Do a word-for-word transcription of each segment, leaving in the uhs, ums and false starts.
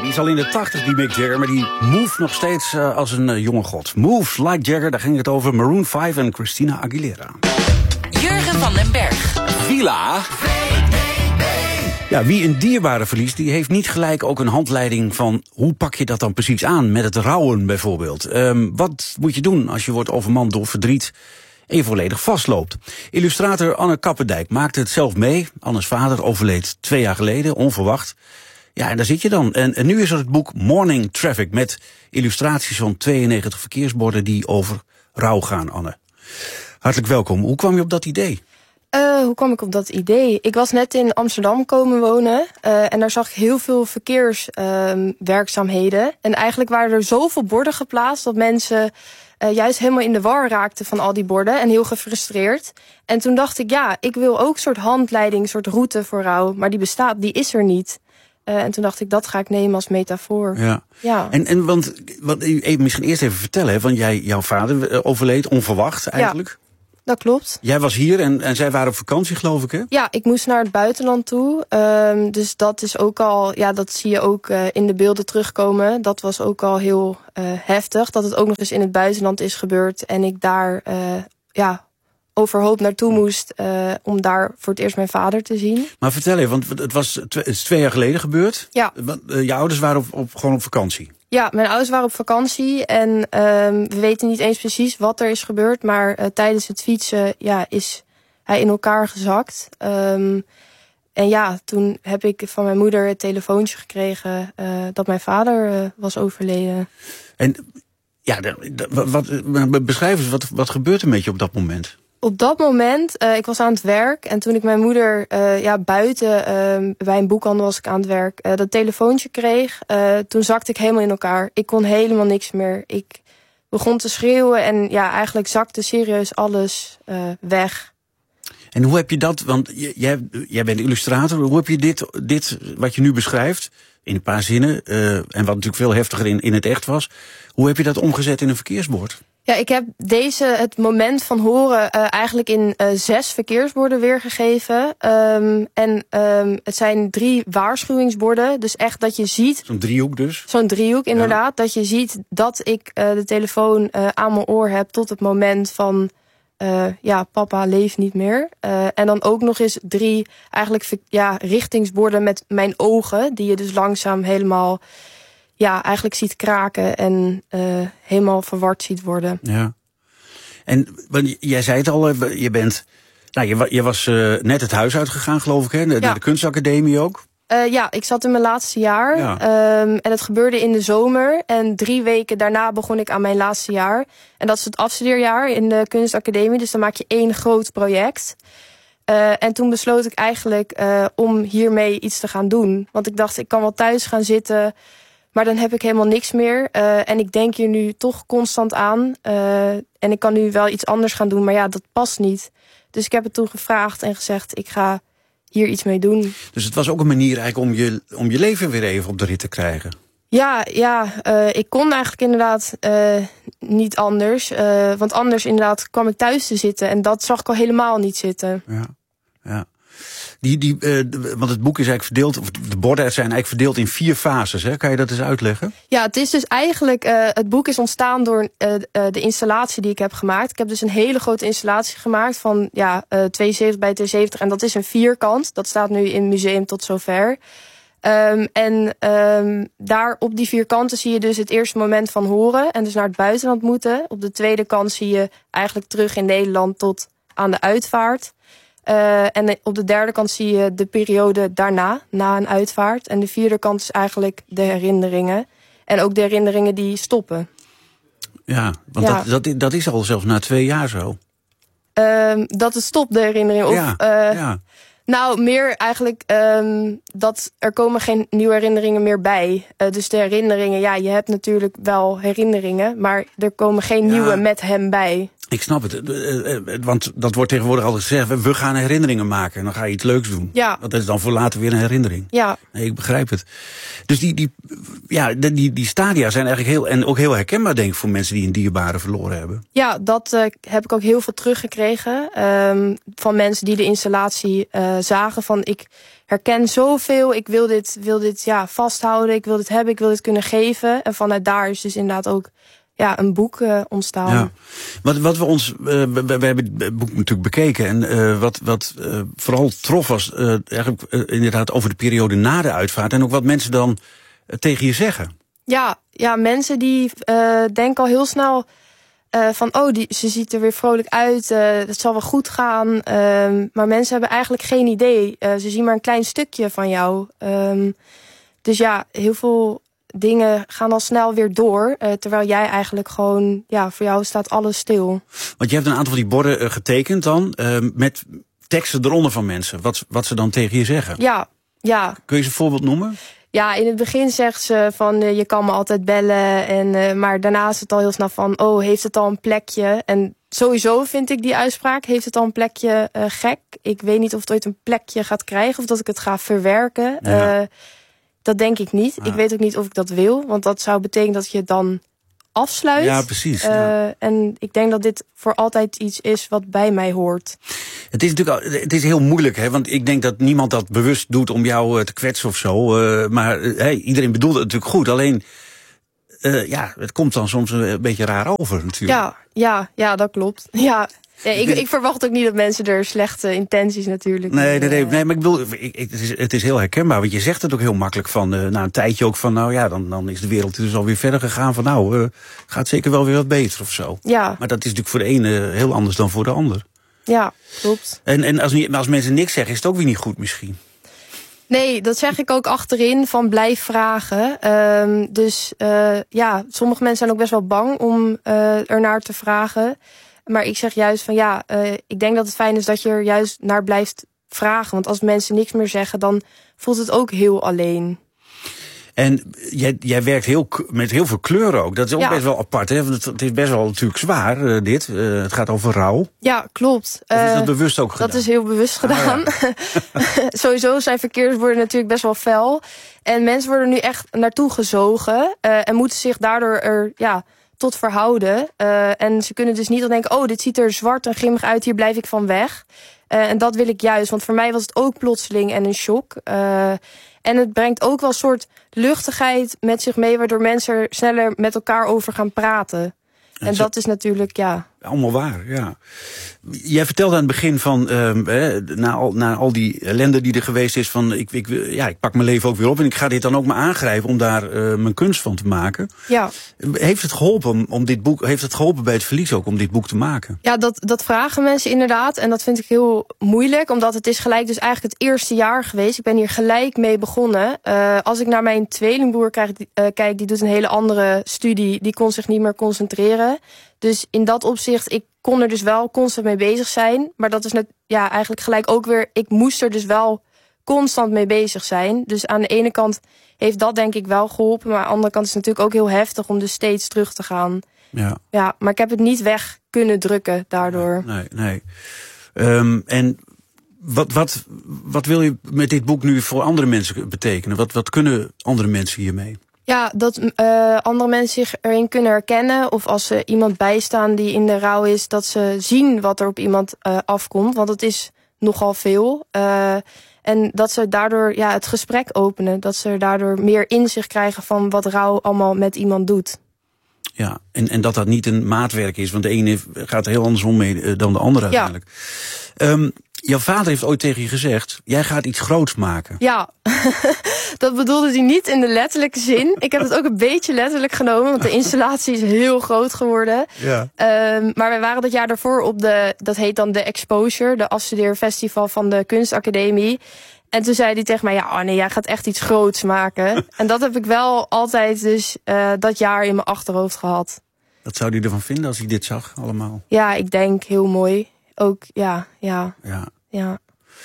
Die is al in de tachtig, die Mick Jagger, maar die move nog steeds uh, als een uh, jonge god. Moves like Jagger, daar ging het over Maroon vijf en Christina Aguilera. Jurgen van den Berg. Villa. Ja, wie een dierbare verliest, die heeft niet gelijk ook een handleiding van hoe pak je dat dan precies aan, met het rouwen bijvoorbeeld. Um, wat moet je doen als je wordt overmand door verdriet en je volledig vastloopt? Illustrator Anne Kappendijk maakte het zelf mee. Annes vader overleed twee jaar geleden, onverwacht. Ja, en daar zit je dan. En, en nu is er het boek Morning Traffic met illustraties van tweeënnegentig verkeersborden die over rouw gaan, Anne. Hartelijk welkom. Hoe kwam je op dat idee? Uh, hoe kwam ik op dat idee? Ik was net in Amsterdam komen wonen uh, en daar zag ik heel veel verkeerswerkzaamheden. Uh, en eigenlijk waren er zoveel borden geplaatst dat mensen uh, juist helemaal in de war raakten van al die borden en heel gefrustreerd. En toen dacht ik, ja, ik wil ook een soort handleiding, een soort route voor rouw, maar die bestaat, die is er niet. Uh, en toen dacht ik, dat ga ik nemen als metafoor. Ja. Ja. En, en want, wat, even, misschien eerst even vertellen, hè, want jij, jouw vader overleed onverwacht eigenlijk. Ja. Dat klopt. Jij was hier en, en zij waren op vakantie, geloof ik, hè? Ja, ik moest naar het buitenland toe. Um, dus dat is ook al, ja, dat zie je ook uh, in de beelden terugkomen. Dat was ook al heel uh, heftig. Dat het ook nog eens in het buitenland is gebeurd. En ik daar, uh, ja, overhoop naartoe moest uh, om daar voor het eerst mijn vader te zien. Maar vertel even, want het, was, het is twee jaar geleden gebeurd. Ja. Uh, je ouders waren op, op, gewoon op vakantie. Ja, mijn ouders waren op vakantie en um, we weten niet eens precies wat er is gebeurd. Maar uh, tijdens het fietsen ja, is hij in elkaar gezakt. Um, en ja, toen heb ik van mijn moeder het telefoontje gekregen uh, dat mijn vader uh, was overleden. En ja, wat, wat, beschrijf eens, wat, wat gebeurt er met je op dat moment? Op dat moment, uh, ik was aan het werk en toen ik mijn moeder uh, ja, buiten uh, bij een boekhandel was ik aan het werk, uh, dat telefoontje kreeg, uh, toen zakte ik helemaal in elkaar. Ik kon helemaal niks meer. Ik begon te schreeuwen en ja, eigenlijk zakte serieus alles uh, weg. En hoe heb je dat, want jij, jij bent illustrator, hoe heb je dit, dit wat je nu beschrijft, in een paar zinnen, uh, en wat natuurlijk veel heftiger in, in het echt was, hoe heb je dat omgezet in een verkeersbord? Ja, ik heb deze, het moment van horen uh, eigenlijk in uh, zes verkeersborden weergegeven. Um, en um, het zijn drie waarschuwingsborden. Dus echt dat je ziet... Zo'n driehoek dus? Zo'n driehoek, inderdaad. Ja. Dat je ziet dat ik uh, de telefoon uh, aan mijn oor heb tot het moment van... Uh, ja, papa leeft niet meer. Uh, en dan ook nog eens drie eigenlijk ja, richtingsborden met mijn ogen. Die je dus langzaam helemaal... ja, eigenlijk ziet kraken en uh, helemaal verward ziet worden. Ja. En jij zei het al, je bent, nou, je, je was uh, net het huis uitgegaan, geloof ik, hè? De, ja. de kunstacademie ook? Uh, ja, ik zat in mijn laatste jaar. Ja. Um, en het gebeurde in de zomer. En drie weken daarna begon ik aan mijn laatste jaar. En dat is het afstudeerjaar in de kunstacademie. Dus dan maak je één groot project. Uh, en toen besloot ik eigenlijk uh, om hiermee iets te gaan doen. Want ik dacht, ik kan wel thuis gaan zitten... maar dan heb ik helemaal niks meer. Uh, en ik denk hier nu toch constant aan. Uh, en ik kan nu wel iets anders gaan doen, maar ja, dat past niet. Dus ik heb het toen gevraagd en gezegd, ik ga hier iets mee doen. Dus het was ook een manier eigenlijk om je, om je leven weer even op de rit te krijgen? Ja, ja uh, ik kon eigenlijk inderdaad uh, niet anders. Uh, want anders inderdaad kwam ik thuis te zitten. En dat zag ik al helemaal niet zitten. Ja, ja. Die, die, uh, want het boek is eigenlijk verdeeld, of de borden zijn eigenlijk verdeeld in vier fases. Hè? Kan je dat eens uitleggen? Ja, het is dus eigenlijk, uh, het boek is ontstaan door uh, uh, de installatie die ik heb gemaakt. Ik heb dus een hele grote installatie gemaakt van ja, uh, tweeënzeventig bij tweeënzeventig. En dat is een vierkant. Dat staat nu in het museum tot zover. Um, en um, daar op die vier kanten zie je dus het eerste moment van horen. En dus naar het buitenland moeten. Op de tweede kant zie je eigenlijk terug in Nederland tot aan de uitvaart. Uh, en op de derde kant zie je de periode daarna, na een uitvaart. En de vierde kant is eigenlijk de herinneringen. En ook de herinneringen die stoppen. Ja, want ja. Dat, dat, dat is al zelfs na twee jaar zo. Um, dat het stopt, de herinneringen. Of, ja, uh, ja. Nou, meer eigenlijk um, dat er komen geen nieuwe herinneringen meer bij. Uh, dus de herinneringen, ja, je hebt natuurlijk wel herinneringen, maar er komen geen ja. nieuwe met hem bij. Ik snap het, want dat wordt tegenwoordig altijd gezegd, we gaan herinneringen maken en dan ga je iets leuks doen. Ja. Dat is dan voor later weer een herinnering. Ja. Nee, ik begrijp het. Dus die, die, ja, die, die stadia zijn eigenlijk heel, en ook heel herkenbaar denk ik voor mensen die een dierbare verloren hebben. Ja, dat uh, heb ik ook heel veel teruggekregen. Um, van mensen die de installatie uh, zagen van ik herken zoveel, ik wil dit, wil dit ja, vasthouden, ik wil dit hebben, ik wil dit kunnen geven. En vanuit daar is dus inderdaad ook ja, een boek uh, ontstaan. Ja. Wat, wat we ons, uh, we, we hebben het boek natuurlijk bekeken en uh, wat, wat uh, vooral trof was uh, eigenlijk uh, inderdaad over de periode na de uitvaart en ook wat mensen dan uh, tegen je zeggen. Ja, ja, mensen die uh, denken al heel snel uh, van oh, die, ze ziet er weer vrolijk uit, uh, het zal wel goed gaan. Um, maar mensen hebben eigenlijk geen idee. Uh, ze zien maar een klein stukje van jou. Um, dus ja, heel veel dingen gaan al snel weer door. Uh, terwijl jij eigenlijk gewoon, ja, voor jou staat alles stil. Want je hebt een aantal van die borden uh, getekend dan, uh, met teksten eronder van mensen. Wat, wat ze dan tegen je zeggen. Ja, ja. Kun je ze een voorbeeld noemen? Ja, in het begin zegt ze van uh, je kan me altijd bellen. En, uh, maar daarna is het al heel snel van oh, heeft het al een plekje? En sowieso vind ik die uitspraak, heeft het al een plekje uh, gek. Ik weet niet of het ooit een plekje gaat krijgen of dat ik het ga verwerken. Ja. Uh, Dat denk ik niet. Ja. Ik weet ook niet of ik dat wil. Want dat zou betekenen dat je het dan afsluit. Ja, precies. Uh, ja. En ik denk dat dit voor altijd iets is wat bij mij hoort. Het is natuurlijk het is heel moeilijk, hè? Want ik denk dat niemand dat bewust doet om jou te kwetsen of zo. Uh, maar uh, hey, iedereen bedoelt het natuurlijk goed. Alleen, uh, ja, het komt dan soms een beetje raar over natuurlijk. Ja, ja, ja, dat klopt. Ja. Ja, ik, ik verwacht ook niet dat mensen er slechte intenties natuurlijk. Nee, nee, nee, nee, maar ik bedoel, ik, ik, het, is, het is heel herkenbaar. Want je zegt het ook heel makkelijk van, uh, na een tijdje ook van, nou ja, dan, dan is de wereld dus alweer verder gegaan van, nou, uh, gaat zeker wel weer wat beter of zo. Ja. Maar dat is natuurlijk voor de ene heel anders dan voor de ander. Ja, klopt. En, en als, als mensen niks zeggen, is het ook weer niet goed misschien. Nee, dat zeg ik ook achterin, van blijf vragen. Um, dus uh, ja, sommige mensen zijn ook best wel bang om uh, ernaar te vragen. Maar ik zeg juist van ja, uh, ik denk dat het fijn is dat je er juist naar blijft vragen. Want als mensen niks meer zeggen, dan voelt het ook heel alleen. En jij, jij werkt heel, met heel veel kleuren ook. Dat is ook ja. best wel apart, hè? Want het is best wel natuurlijk zwaar, uh, dit. Uh, het gaat over rouw. Ja, klopt. Of is dat uh, bewust ook gedaan? Dat is heel bewust gedaan. Ah, ja. Sowieso zijn verkeersborden natuurlijk best wel fel. En mensen worden nu echt naartoe gezogen. Uh, en moeten zich daardoor er ja, tot verhouden. Uh, en ze kunnen dus niet al denken, oh, dit ziet er zwart en grimmig uit, hier blijf ik van weg. Uh, en dat wil ik juist, want voor mij was het ook plotseling en een shock. Uh, en het brengt ook wel een soort luchtigheid met zich mee, waardoor mensen er sneller met elkaar over gaan praten. En, en zo, dat is natuurlijk, ja... Allemaal waar, ja. Jij vertelde aan het begin van, uh, na, al, na al die ellende die er geweest is, van ik, ik, ja, ik pak mijn leven ook weer op en ik ga dit dan ook maar aangrijpen om daar uh, mijn kunst van te maken. Ja. Heeft het geholpen om dit boek, heeft het geholpen bij het verlies ook om dit boek te maken? Ja, dat, dat vragen mensen inderdaad en dat vind ik heel moeilijk, omdat het is gelijk dus eigenlijk het eerste jaar geweest. Ik ben hier gelijk mee begonnen. Uh, als ik naar mijn tweelingbroer kijk, uh, kijk, die doet een hele andere studie, die kon zich niet meer concentreren. Dus in dat opzicht, ik kon er dus wel constant mee bezig zijn. Maar dat is net, ja, eigenlijk gelijk ook weer, ik moest er dus wel constant mee bezig zijn. Dus aan de ene kant heeft dat denk ik wel geholpen. Maar aan de andere kant is het natuurlijk ook heel heftig om dus steeds terug te gaan. Ja, ja maar ik heb het niet weg kunnen drukken daardoor. Nee, nee. Um, en wat, wat, wat wil je met dit boek nu voor andere mensen betekenen? Wat, wat kunnen andere mensen hiermee? Ja, dat uh, andere mensen zich erin kunnen herkennen. Of als ze iemand bijstaan die in de rouw is, dat ze zien wat er op iemand uh, afkomt. Want het is nogal veel. Uh, en dat ze daardoor ja, het gesprek openen. Dat ze daardoor meer inzicht krijgen van wat rouw allemaal met iemand doet. Ja, en, en dat dat niet een maatwerk is. Want de ene gaat er heel anders om mee dan de andere uiteindelijk. Ja. Um, Jouw vader heeft ooit tegen je gezegd, jij gaat iets groots maken. Ja, dat bedoelde hij niet in de letterlijke zin. Ik heb het ook een beetje letterlijk genomen, want de installatie is heel groot geworden. Ja. Um, maar wij waren dat jaar daarvoor op de, dat heet dan de Exposure, de afstudeerfestival van de Kunstacademie. En toen zei hij tegen mij, ja, oh nee, jij gaat echt iets groots maken. En dat heb ik wel altijd dus uh, dat jaar in mijn achterhoofd gehad. Wat zou hij ervan vinden als hij dit zag allemaal? Ja, ik denk heel mooi. Ook, ja, ja. Ja. Ja.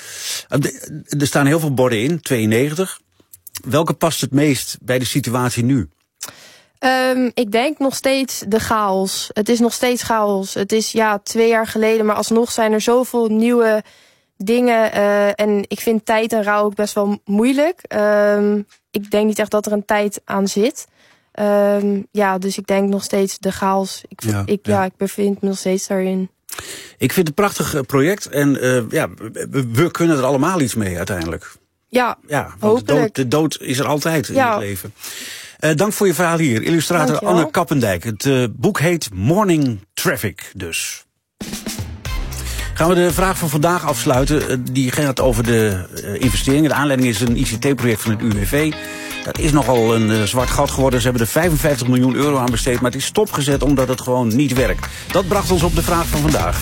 Er staan heel veel borden in, tweeënnegentig. Welke past het meest bij de situatie nu? Um, ik denk nog steeds de chaos. Het is nog steeds chaos. Het is ja twee jaar geleden, maar alsnog zijn er zoveel nieuwe dingen. Uh, en ik vind tijd en rouw ook best wel moeilijk. Um, ik denk niet echt dat er een tijd aan zit. Um, ja, dus ik denk nog steeds de chaos. Ik, ja, ik, ja. ja, ik bevind me nog steeds daarin. Ik vind het een prachtig project. En uh, ja, we, we kunnen er allemaal iets mee uiteindelijk. Ja, ja want de dood, de dood is er altijd in ja. het leven. Uh, dank voor je verhaal hier. Illustrator Dankjewel. Anne Kappendijk. Het uh, boek heet Morning Traffic dus. Gaan we de vraag van vandaag afsluiten. Uh, die gaat over de uh, investeringen. De aanleiding is een I C T-project van het U W V. Dat is nogal een uh, zwart gat geworden. Ze hebben er vijfenvijftig miljoen euro aan besteed. Maar het is stopgezet omdat het gewoon niet werkt. Dat bracht ons op de vraag van vandaag.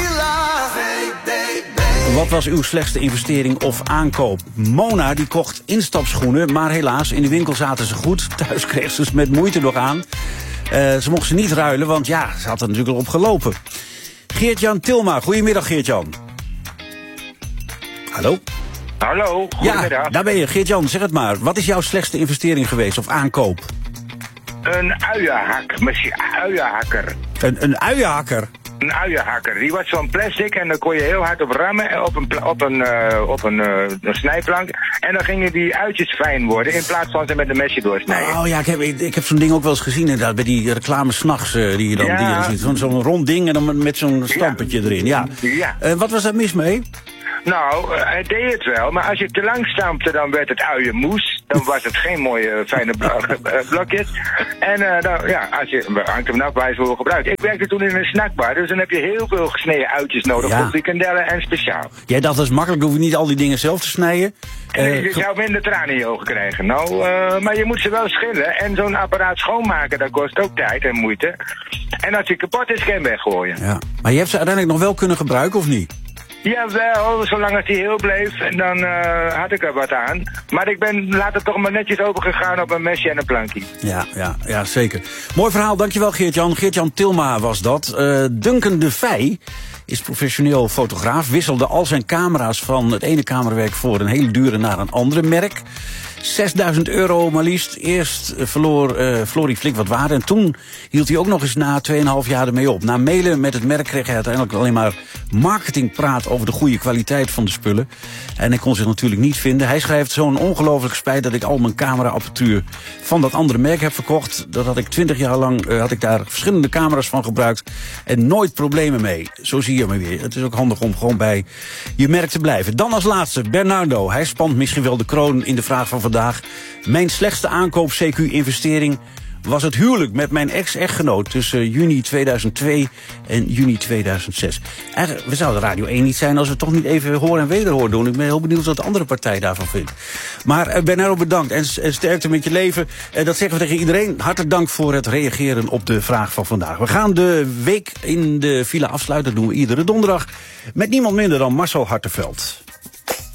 Wat was uw slechtste investering of aankoop? Mona die kocht instapschoenen, maar helaas, in de winkel zaten ze goed. Thuis kreeg ze ze met moeite nog aan. Uh, ze mocht ze niet ruilen, want ja, ze had er natuurlijk al op gelopen. Geert-Jan Tilma, goedemiddag Geert-Jan. Hallo? Hallo, goedemiddag. Ja, daar ben je. Geert-Jan, zeg het maar. Wat is jouw slechtste investering geweest of aankoop? Een uienhak, misschien uienhakker. Een, een uienhakker? Een uienhakker. Die was zo'n plastic en dan kon je heel hard op rammen op een, op een, uh, op een, uh, een snijplank. En dan gingen die uitjes fijn worden in plaats van ze met een mesje doorsnijden. Oh ja, ik heb, ik, ik heb zo'n ding ook wel eens gezien inderdaad, bij die reclame 's nachts uh, die je dan, ja. die je dan ziet. Zo'n zo'n rond ding en dan met zo'n stampertje ja. erin. Ja. ja. Uh, wat was daar mis mee? Nou, hij uh, deed het wel, maar als je te lang stampte, dan werd het uienmoes. Dan was het geen mooie, fijne blokjes. En uh, dan, ja, als je, hangt hem nou bij voor gebruikt. Ik werkte toen in een snackbar, dus dan heb je heel veel gesneden uitjes nodig ja. voor frikandellen en speciaal. Jij dacht dat is makkelijk, hoef je niet al die dingen zelf te snijden. En uh, je zou minder tranen in je ogen krijgen. Nou, uh, maar je moet ze wel schillen. En zo'n apparaat schoonmaken, dat kost ook tijd en moeite. En als die kapot is, kan je hem weggooien. Ja. Maar je hebt ze uiteindelijk nog wel kunnen gebruiken, of niet? Jawel, zolang als die heel bleef, en dan uh, had ik er wat aan. Maar ik ben later toch maar netjes overgegaan op een mesje en een plankje. Ja, ja, ja, zeker. Mooi verhaal, dankjewel Geert-Jan. Geert-Jan Tilma was dat. Uh, Duncan de Vij is professioneel fotograaf. Wisselde al zijn camera's van het ene camerawerk voor een hele dure naar een andere merk. zesduizend euro maar liefst. Eerst verloor uh, Florie flink wat waarde. En toen hield hij ook nog eens na tweeënhalf jaar ermee op. Na mailen met het merk kreeg hij uiteindelijk alleen maar marketingpraat over de goede kwaliteit van de spullen. En hij kon zich natuurlijk niet vinden. Hij schrijft: zo'n ongelooflijk spijt dat ik al mijn cameraapparatuur van dat andere merk heb verkocht. Dat had ik twintig jaar lang, uh, had ik daar verschillende camera's van gebruikt. En nooit problemen mee. Zo zie je maar weer. Het is ook handig om gewoon bij je merk te blijven. Dan als laatste Bernardo. Hij spant misschien wel de kroon in de vraag van vandaag. Mijn slechtste aankoop C Q-investering was het huwelijk met mijn ex-echtgenoot tussen juni tweeduizend twee en juni tweeduizend zes. Eigenlijk, we zouden Radio één niet zijn als we toch niet even hoor en wederhoor doen. Ik ben heel benieuwd wat de andere partij daarvan vindt. Maar uh, Bernardo, bedankt en, en sterkte met je leven. Uh, dat zeggen we tegen iedereen. Hartelijk dank voor het reageren op de vraag van vandaag. We gaan de week in de villa afsluiten. Dat doen we iedere donderdag met niemand minder dan Marcel Hartenveld.